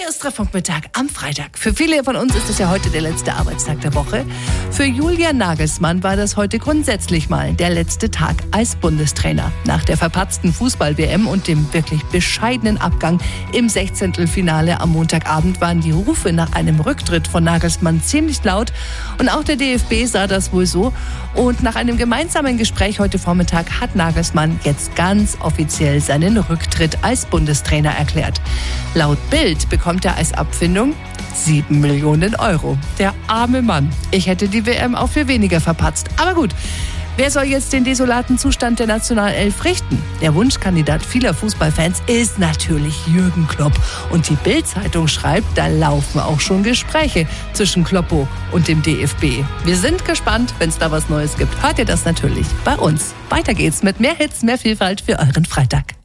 Hier ist Treffpunktmittag am Freitag. Für viele von uns ist es ja heute der letzte Arbeitstag der Woche. Für Julian Nagelsmann war das heute grundsätzlich mal der letzte Tag als Bundestrainer. Nach der verpatzten Fußball-WM und dem wirklich bescheidenen Abgang im 16. Finale am Montagabend waren die Rufe nach einem Rücktritt von Nagelsmann ziemlich laut. Und auch der DFB sah das wohl so. Und nach einem gemeinsamen Gespräch heute Vormittag hat Nagelsmann jetzt ganz offiziell seinen Rücktritt als Bundestrainer erklärt. Laut Bild bekommt er als Abfindung 7 Millionen Euro. Der arme Mann. Ich hätte die WM auch für weniger verpatzt. Aber gut, wer soll jetzt den desolaten Zustand der Nationalelf richten? Der Wunschkandidat vieler Fußballfans ist natürlich Jürgen Klopp. Und die Bild-Zeitung schreibt, da laufen auch schon Gespräche zwischen Kloppo und dem DFB. Wir sind gespannt, wenn es da was Neues gibt. Hört ihr das natürlich bei uns. Weiter geht's mit mehr Hits, mehr Vielfalt für euren Freitag.